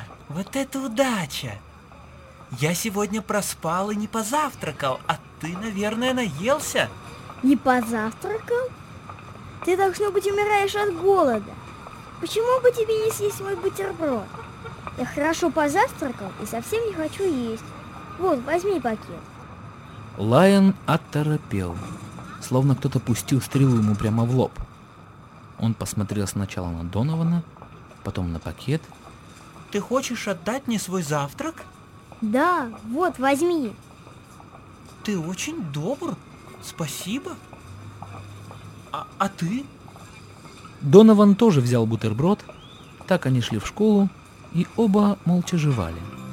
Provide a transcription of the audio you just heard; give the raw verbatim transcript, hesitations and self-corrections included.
вот это удача! Я сегодня проспал и не позавтракал, а ты, наверное, наелся. Не позавтракал? Ты, должно быть, умираешь от голода. Почему бы тебе не съесть мой бутерброд? Я хорошо позавтракал и совсем не хочу есть. Вот, возьми пакет. Лайон оторопел, словно кто-то пустил стрелу ему прямо в лоб. Он посмотрел сначала на Донована, потом на пакет. Ты хочешь отдать мне свой завтрак? Да, вот, возьми. Ты очень добр, спасибо. А, а ты? Донован тоже взял бутерброд. Так они шли в школу и оба молча жевали.